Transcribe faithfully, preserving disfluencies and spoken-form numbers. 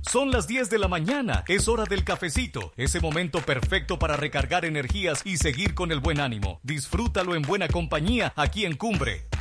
Son las diez de la mañana, es hora del cafecito, ese momento perfecto para recargar energías y seguir con el buen ánimo. Disfrútalo en buena compañía aquí en Cumbre.